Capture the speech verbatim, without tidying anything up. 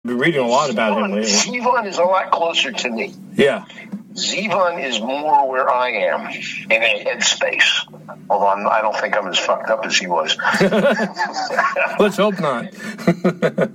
been reading a lot about him lately. Zevon is a lot closer to me. Yeah. Zevon is more where I am in a headspace. Although I'm, I don't think I'm as fucked up as he was. Let's hope not.